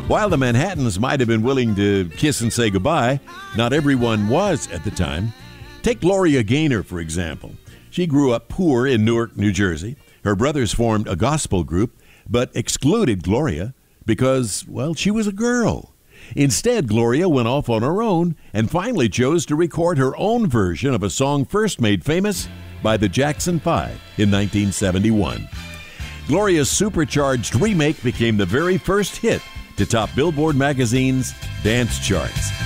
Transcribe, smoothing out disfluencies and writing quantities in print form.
While the Manhattans might have been willing to kiss and say goodbye, not everyone was at the time. Take Gloria Gaynor, for example. She grew up poor in Newark, New Jersey. Her brothers formed a gospel group, but excluded Gloria because, well, she was a girl. Instead, Gloria went off on her own and finally chose to record her own version of a song first made famous by the Jackson 5 in 1971. Gloria's supercharged remake became the very first hit to top Billboard magazine's dance charts.